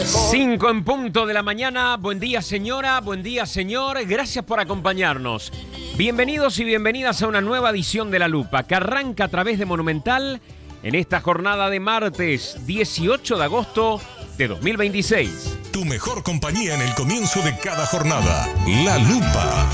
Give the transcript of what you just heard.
5 en punto de la mañana. Buen día, señora. Buen día, señor. Gracias por acompañarnos. Bienvenidos y bienvenidas a una nueva edición de La Lupa, que arranca a través de Monumental en esta jornada de martes 18 de agosto de 2026. Tu mejor compañía en el comienzo de cada jornada. La Lupa.